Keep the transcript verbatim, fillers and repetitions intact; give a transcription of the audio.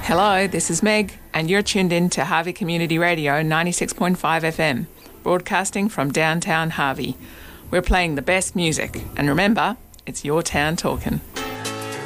Hello, this is Meg, and you're tuned in to Harvey Community Radio ninety-six point five F M, broadcasting from downtown Harvey. We're playing the best music, and remember, it's your town talking.